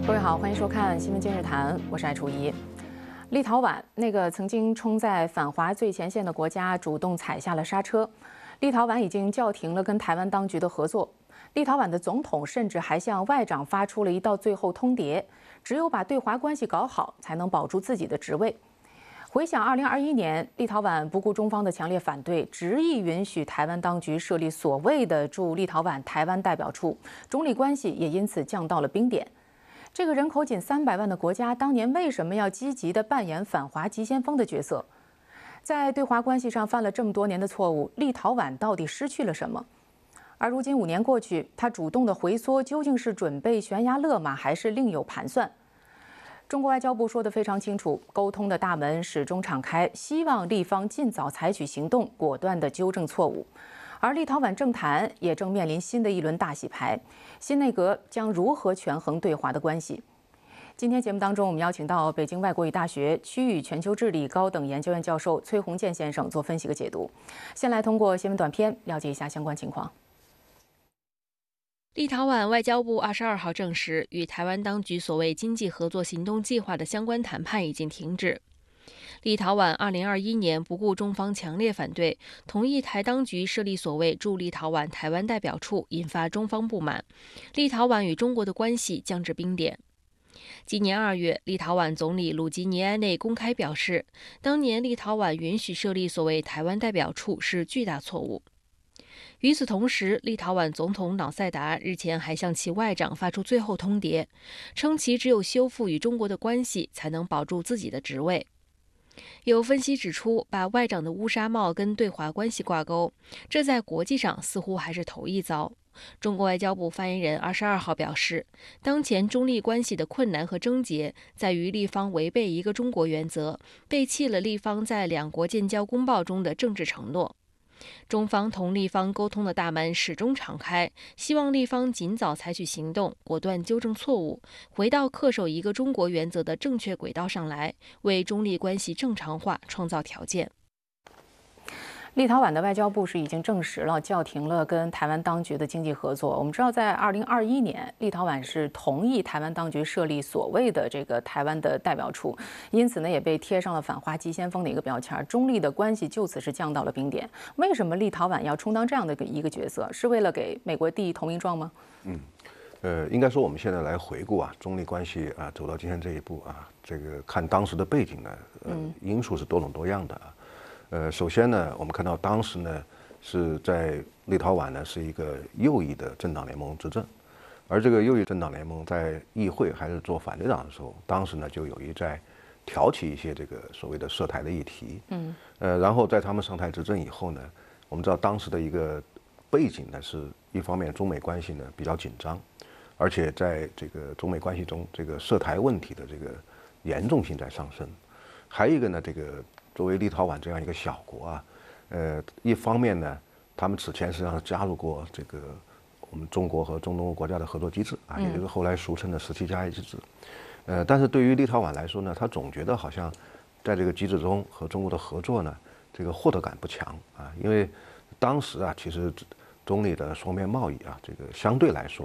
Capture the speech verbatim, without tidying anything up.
各位好，欢迎收看《新闻今日谈》，我是艾楚怡。立陶宛那个曾经冲在反华最前线的国家，主动踩下了刹车。立陶宛已经叫停了跟台湾当局的合作。立陶宛的总统甚至还向外长发出了一道最后通牒：只有把对华关系搞好，才能保住自己的职位。回想二零二一年，立陶宛不顾中方的强烈反对，执意允许台湾当局设立所谓的驻立陶宛台湾代表处，中立关系也因此降到了冰点。这个人口仅三百万的国家，当年为什么要积极地扮演反华急先锋的角色？在对华关系上犯了这么多年的错误，立陶宛到底失去了什么？而如今五年过去，他主动的回缩，究竟是准备悬崖勒马，还是另有盘算？中国外交部说得非常清楚，沟通的大门始终敞开，希望立方尽早采取行动，果断地纠正错误。而立陶宛政坛也正面临新的一轮大洗牌，新内阁将如何权衡对华的关系？今天节目当中，我们邀请到北京外国语大学区域全球治理高等研究院教授崔洪建先生做分析和解读。先来通过新闻短片了解一下相关情况。 立陶宛外交部二十二号证实，与台湾当局所谓经济合作行动计划的相关谈判已经停止。立陶宛二零二一年不顾中方强烈反对，同意台当局设立所谓驻立陶宛台湾代表处，引发中方不满，立陶宛与中国的关系降至冰点。今年二月，立陶宛总理鲁吉尼埃内公开表示，当年立陶宛允许设立所谓台湾代表处是巨大错误。与此同时，立陶宛总统瑙塞达日前还向其外长发出最后通牒，称其只有修复与中国的关系，才能保住自己的职位。有分析指出，把外长的乌纱帽跟对华关系挂钩，这在国际上似乎还是头一遭。中国外交部发言人二十二号表示，当前中立关系的困难和症结在于立方违背一个中国原则，背弃了立方在两国建交公报中的政治承诺。中方同立方沟通的大门始终敞开，希望立方尽早采取行动，果断纠正错误，回到恪守一个中国原则的正确轨道上来，为中立关系正常化创造条件。 立陶宛的外交部是已经证实了叫停了跟台湾当局的经济合作。我们知道，在二零二一年，立陶宛是同意台湾当局设立所谓的这个台湾的代表处，因此呢，也被贴上了反华急先锋的一个标签，中立的关系就此是降到了冰点。为什么立陶宛要充当这样的一个角色？是为了给美国递投名状吗？ 嗯，呃，应该说我们现在来回顾啊，中立关系啊走到今天这一步啊，这个看当时的背景呢，呃，因素是多种多样的啊。呃，首先呢，我们看到当时呢是在立陶宛呢是一个右翼的政党联盟执政，而这个右翼政党联盟在议会还是做反对党的时候，当时呢就有意在挑起一些这个所谓的涉台的议题。嗯，呃，然后在他们上台执政以后呢，我们知道当时的一个背景呢是一方面中美关系呢比较紧张，而且在这个中美关系中，这个涉台问题的这个严重性在上升，还有一个呢这个。作为立陶宛这样一个小国啊，呃，一方面呢，他们此前实际上加入过这个我们中国和中东国家的合作机制啊，也就是后来俗称的十七加一机制。呃，但是对于立陶宛来说呢，他总觉得好像在这个机制中和中国的合作呢，这个获得感不强啊，因为当时啊，其实中立的双边贸易啊，这个相对来说